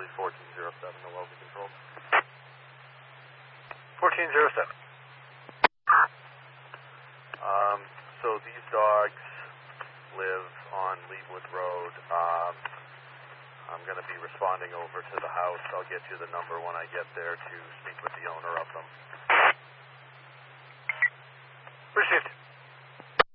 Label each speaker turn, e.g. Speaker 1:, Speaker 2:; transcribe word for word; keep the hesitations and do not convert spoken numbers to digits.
Speaker 1: possibly fourteen zero seven, the Wellesley Control.
Speaker 2: fourteen zero seven.
Speaker 1: Um, so these dogs live on Leawood Road. Um, I'm going to be responding over to the house. I'll get you the number when I get there to speak with the owner of them.